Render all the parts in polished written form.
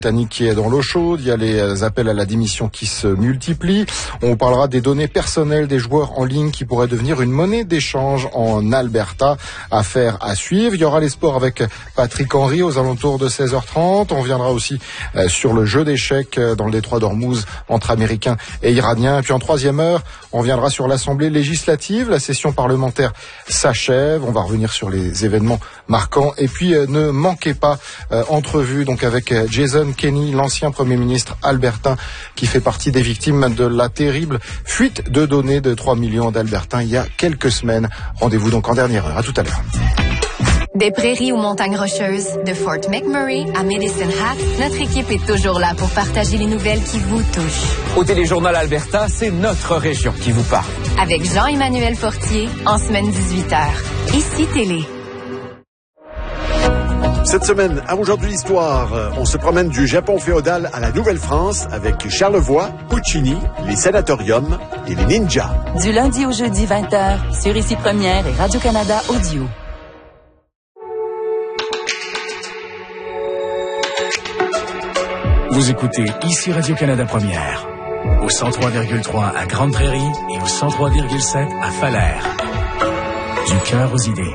Britannique qui est dans l'eau chaude, il y a les appels à la démission qui se multiplient. On parlera des données personnelles des joueurs en ligne qui pourraient devenir une monnaie d'échange en Alberta. Affaire à suivre. Il y aura les sports avec Patrick Henry aux alentours de 16h30. On reviendra aussi sur le jeu d'échecs dans le détroit d'Ormuz entre Américains et Iraniens. Et puis en troisième heure, on reviendra sur l'Assemblée législative. La session parlementaire s'achève. On va revenir sur les événements marquants. Et puis ne manquez pas entrevue donc avec Jason Kenney, l'ancien Premier ministre albertain qui fait partie des victimes de la terrible fuite de données de 3 millions d'Albertains il y a quelques semaines. Rendez-vous donc en dernière heure. À tout à l'heure. Des prairies aux montagnes rocheuses, de Fort McMurray à Medicine Hat, notre équipe est toujours là pour partager les nouvelles qui vous touchent. Au Téléjournal Alberta, c'est notre région qui vous parle. Avec Jean-Emmanuel Fortier, en semaine 18h. Ici Télé. Cette semaine, à Aujourd'hui l'Histoire, on se promène du Japon féodal à la Nouvelle-France avec Charlevoix, Puccini, les sanatoriums et les ninjas. Du lundi au jeudi 20h, sur Ici Première et Radio-Canada Audio. Vous écoutez Ici Radio-Canada Première, au 103,3 à Grande Prairie et au 103,7 à Falaire. Du cœur aux idées.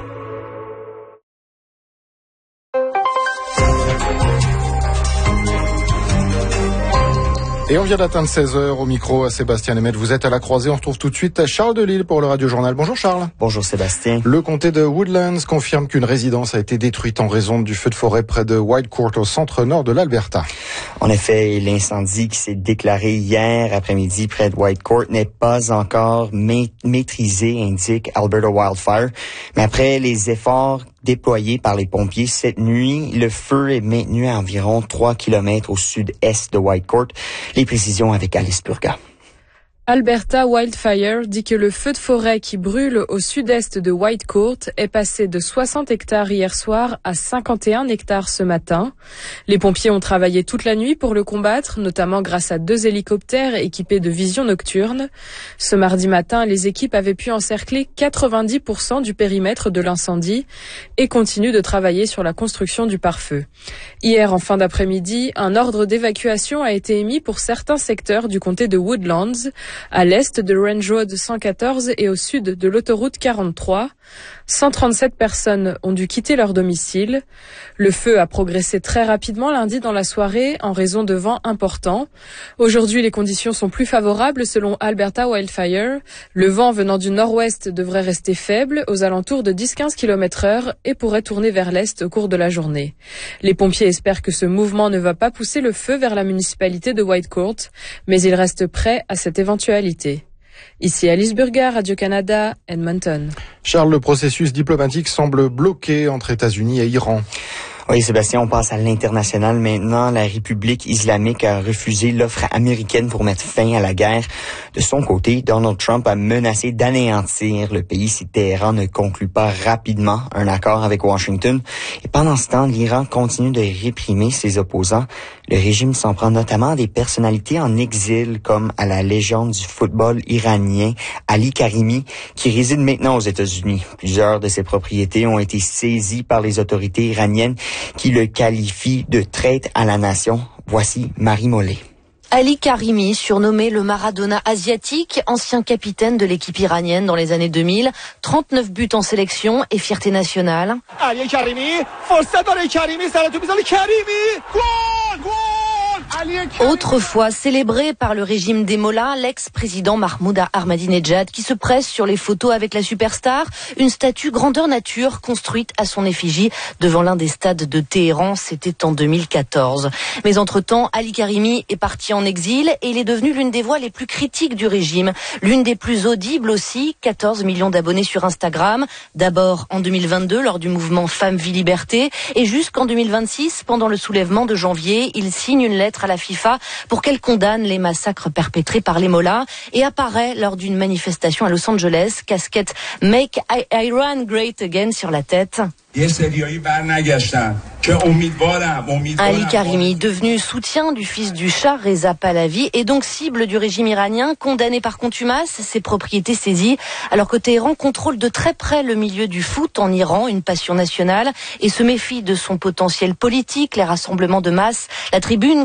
Et on vient d'atteindre 16h au micro à Sébastien Lemaitre. Vous êtes à la croisée. On retrouve tout de suite Charles Delisle pour le Radio Journal. Bonjour Charles. Bonjour Sébastien. Le comté de Woodlands confirme qu'une résidence a été détruite en raison du feu de forêt près de Whitecourt au centre-nord de l'Alberta. En effet, l'incendie qui s'est déclaré hier après-midi près de Whitecourt n'est pas encore maîtrisé, indique Alberta Wildfire. Mais après les efforts déployés par les pompiers cette nuit, le feu est maintenu à environ 3 km au sud-est de Whitecourt. Les précisions avec Alice Burga. Alberta Wildfire dit que le feu de forêt qui brûle au sud-est de Whitecourt est passé de 60 hectares hier soir à 51 hectares ce matin. Les pompiers ont travaillé toute la nuit pour le combattre, notamment grâce à 2 hélicoptères équipés de vision nocturne. Ce mardi matin, les équipes avaient pu encercler 90% du périmètre de l'incendie et continuent de travailler sur la construction du pare-feu. Hier, en fin d'après-midi, un ordre d'évacuation a été émis pour certains secteurs du comté de Woodlands, à l'est de Range Road 114 et au sud de l'autoroute 43. 137 personnes ont dû quitter leur domicile. Le feu a progressé très rapidement lundi dans la soirée en raison de vents importants. Aujourd'hui, les conditions sont plus favorables selon Alberta Wildfire. Le vent venant du nord-ouest devrait rester faible aux alentours de 10-15 km/h et pourrait tourner vers l'est au cours de la journée. Les pompiers espèrent que ce mouvement ne va pas pousser le feu vers la municipalité de Whitecourt, mais ils restent prêts à cette éventualité. Ici Alice Burga, Radio-Canada, Edmonton. Charles, le processus diplomatique semble bloqué entre États-Unis et Iran. Oui, Sébastien, on passe à l'international maintenant. La République islamique a refusé l'offre américaine pour mettre fin à la guerre. De son côté, Donald Trump a menacé d'anéantir le pays si Téhéran ne conclut pas rapidement un accord avec Washington. Et pendant ce temps, l'Iran continue de réprimer ses opposants. Le régime s'en prend notamment à des personnalités en exil, comme à la légende du football iranien Ali Karimi, qui réside maintenant aux États-Unis. Plusieurs de ses propriétés ont été saisies par les autorités iraniennes qui le qualifie de traître à la nation. Voici Marie Mollet. Ali Karimi, surnommé le Maradona asiatique, ancien capitaine de l'équipe iranienne dans les années 2000, 39 buts en sélection et fierté nationale. Ali Karimi, autrefois célébré par le régime des Mollahs, l'ex-président Mahmoud Ahmadinejad qui se presse sur les photos avec la superstar, une statue grandeur nature construite à son effigie devant l'un des stades de Téhéran, c'était en 2014. Mais entre-temps, Ali Karimi est parti en exil et il est devenu l'une des voix les plus critiques du régime, l'une des plus audibles aussi, 14 millions d'abonnés sur Instagram, d'abord en 2022 lors du mouvement Femmes, Vie, Liberté et jusqu'en 2026, pendant le soulèvement de janvier, il signe une lettre à la la FIFA pour qu'elle condamne les massacres perpétrés par les mollahs et apparaît lors d'une manifestation à Los Angeles, casquette Make Iran Great Again sur la tête. Ali Karimi, devenu soutien du fils du Shah Reza Pahlavi, est donc cible du régime iranien, condamné par contumace, ses propriétés saisies, alors que Téhéran contrôle de très près le milieu du foot en Iran, une passion nationale, et se méfie de son potentiel politique, les rassemblements de masse. La tribune